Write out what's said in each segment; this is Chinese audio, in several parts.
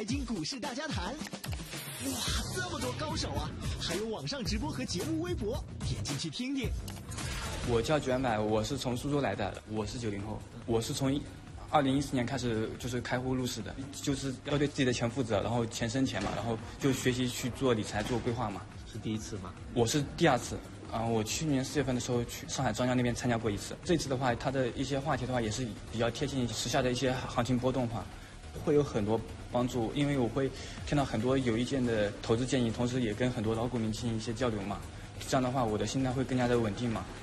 财经股市大家谈。哇，这么多高手啊！还有网上直播和节目微博，点进去听听。 我叫卷买，我是从苏州来的，我是90后，我是从2014年开始就是开户入市的，就是要对自己的钱负责，然后钱生钱嘛，然后就学习去做理财、做规划嘛。 是第一次吗？ 我是第二次。我去年4月份的时候去上海张江那边参加过一次。这次的话，它的一些话题的话也是比较贴近时下的一些行情波动化，会有很多帮助，因为我会听到很多有意见的投资建议，同时也跟很多老股民进行一些交流嘛。这样的话，我的心态会更加的稳定嘛。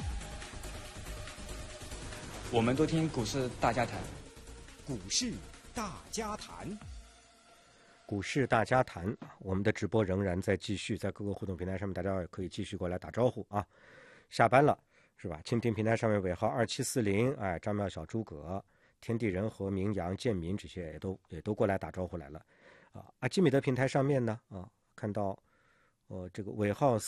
我们都听股市大家谈， 股市大家谈， 股市大家谈。我们的直播仍然在继续，在各个互动平台上面，大家也可以继续过来打招呼啊。下班了是吧？蜻蜓平台上面尾号2740，哎，张妙、小诸葛、天地人和明阳、建民这些也都过来打招呼来了啊。基米德平台上面呢看到这个尾号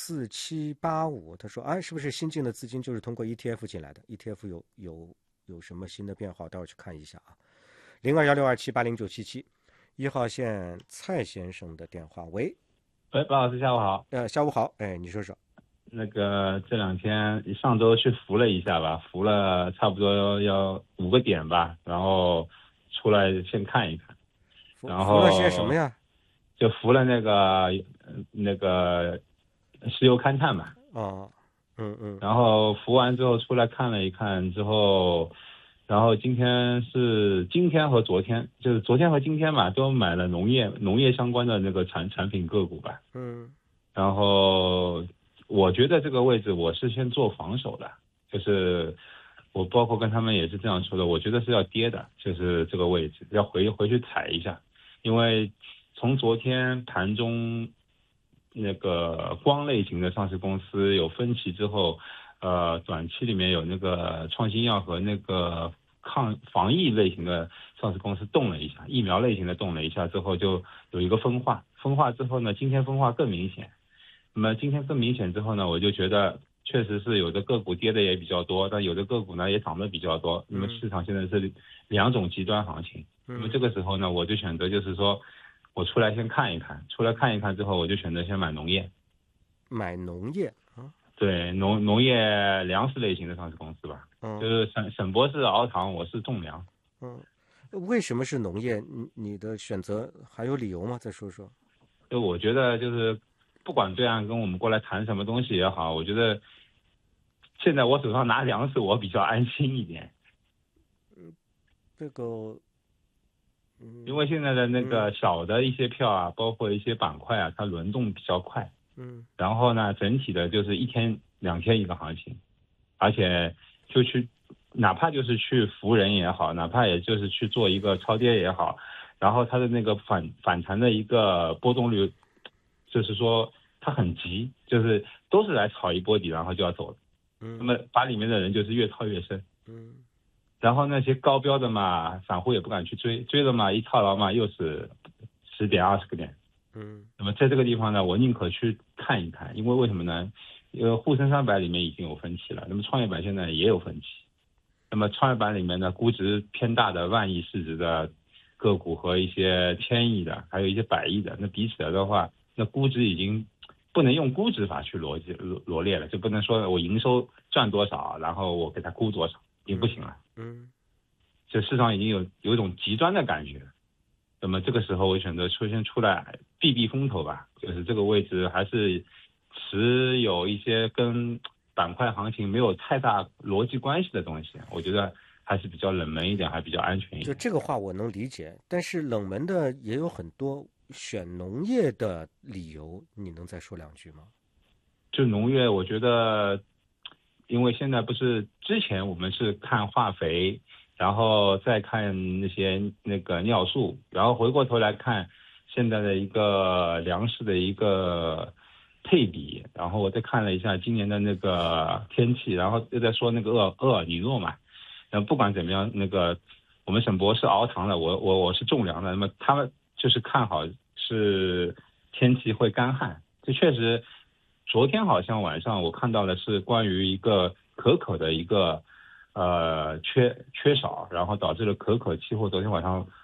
4785，他说是不是新进的资金就是通过 ETF 进来的 ？ETF 有什么新的变化？待会儿去看一下啊。021627809771号线蔡先生的电话，喂， 包老师下午好。 下午好，你说说。 那个这2天上周去扶了一下吧，扶了差不多要5个点吧，然后出来先看一看。然后扶了些什么呀？ 就扶了那个石油勘探嘛。然后扶完之后出来看了一看之后，然后今天和昨天，就是昨天和今天嘛，都买了农业相关的那个产品个股吧。然后我觉得这个位置我是先做防守的，就是我包括跟他们也是这样说的，我觉得是要跌的，就是这个位置要回去踩一下，因为从昨天盘中那个光类型的上市公司有分歧之后，短期里面有那个创新药和那个防疫类型的上市公司动了一下，疫苗类型的动了一下之后，就有一个分化之后呢，今天分化更明显。那么今天更明显之后呢，我就觉得确实是有的个股跌的也比较多，但有的个股呢也涨得比较多。那么市场现在是2种极端行情。那么这个时候呢，我就选择就是说，我出来先看一看，之后我就选择先买农业。 买农业啊？ 对，农业粮食类型的上市公司吧。就是沈博是熬糖，我是种粮。 为什么是农业？你的选择还有理由吗？再说说。 就我觉得就是不管对岸跟我们过来谈什么东西也好，我觉得现在我手上拿粮食我比较安心一点。 这个因为现在的那个小的一些票啊，包括一些板块啊，它轮动比较快。然后呢，整体的就是1天2天一个行情，而且就去哪怕就是去扶人也好，哪怕也就是去做一个超跌也好，然后它的那个反弹的一个波动率，就是说它很急，就是都是来炒一波底然后就要走的。那么把里面的人就是越套越深。然后那些高标的嘛，散户也不敢去追了嘛，一套牢嘛又是10点20个点。那么在这个地方呢，我宁可去看一看，因为为什么呢？沪深300里面已经有分歧了，那么创业板现在也有分歧。那么创业板里面呢，估值偏大的万亿市值的个股和一些1000亿的，还有一些100亿的，那比起来的话，那估值已经不能用估值法去罗列了，就不能说我营收赚多少，然后我给它估多少，已经不行了。这市场已经有一种极端的感觉。那么这个时候我选择先出来避风头吧，就是这个位置还是持有一些跟板块行情没有太大逻辑关系的东西，我觉得还是比较冷门一点，还比较安全一点。 就这个话我能理解，但是冷门的也有很多，选农业的理由你能再说2句吗？ 就农业我觉得，因为现在不是之前我们是看化肥，然后再看那个尿素，然后回过头来看现在的一个粮食的一个配比，然后我再看了一下今年的那个天气，然后又在说那个厄尔尼诺嘛。不管怎么样，那个我们沈博是熬糖的，我是种粮的，那么他们就是看好是天气会干旱。这确实昨天好像晚上我看到的是关于一个可可的一个缺少，然后导致了可可期货昨天晚上